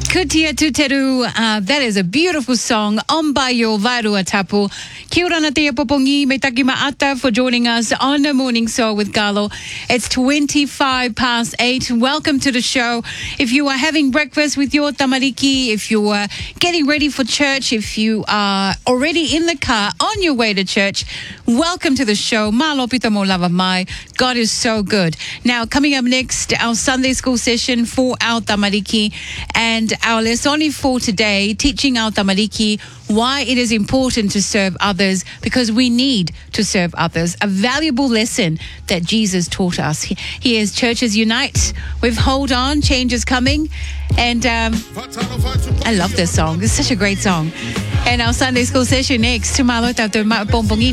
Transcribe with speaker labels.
Speaker 1: Kutia Tuteru, that is a beautiful song. Ombayo Varua Tapu. Kia ora na te popongi, me taki maata for joining us on the Morning Soul with Galo. It's 8:25. Welcome to the show. If you are having breakfast with your tamariki, if you are getting ready for church, if you are already in the car on your way to church, welcome to the show. Malo pita mo lava mai. God is so good. Now, coming up next, our Sunday school session for our tamariki and our lesson for today, teaching our tamariki why it is important to serve others, because we need to serve others. A valuable lesson that Jesus taught us. Here's Churches Unite with Hold On, Change is Coming. And I love this song. It's such a great song. And our Sunday school session next. Tumalo tato